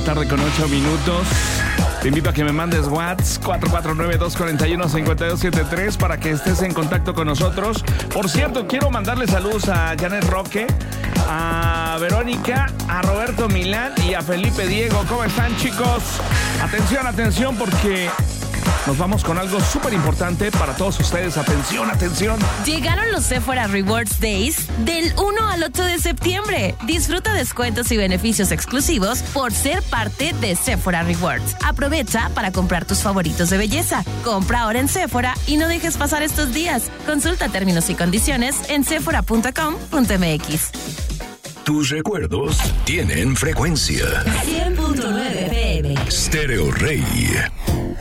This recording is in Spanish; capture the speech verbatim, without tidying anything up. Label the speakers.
Speaker 1: tarde con ocho minutos. Te invito a que me mandes WhatsApp cuatro cuatro nueve, dos cuatro uno, cinco dos siete tres para que estés en contacto con nosotros. Por cierto, quiero mandarle saludos a Janet Roque, a Verónica, a Roberto Milán y a Felipe Diego. ¿Cómo están, chicos? Atención, atención, porque nos vamos con algo súper importante para todos ustedes. Atención, atención.
Speaker 2: Llegaron los Sephora Rewards Days del uno al ocho de septiembre. Disfruta descuentos y beneficios exclusivos por ser parte de Sephora Rewards. Aprovecha para comprar tus favoritos de belleza. Compra ahora en Sephora y no dejes pasar estos días. Consulta términos y condiciones en sephora punto com punto m x.
Speaker 3: Tus recuerdos tienen frecuencia.
Speaker 2: cien punto nueve F M.
Speaker 3: Stereo Rey.